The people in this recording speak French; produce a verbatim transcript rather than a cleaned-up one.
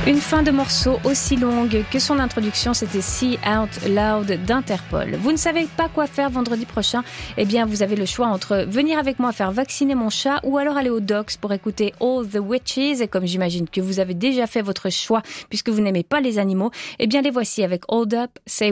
Une fin de morceau aussi longue que son introduction, c'était See Out Loud d'Interpol. Vous ne savez pas quoi faire vendredi prochain? Eh bien, vous avez le choix entre venir avec moi faire vacciner mon chat ou alors aller au Docks pour écouter All the Witches. Et comme j'imagine que vous avez déjà fait votre choix puisque vous n'aimez pas les animaux, eh bien les voici avec Hold Up, Say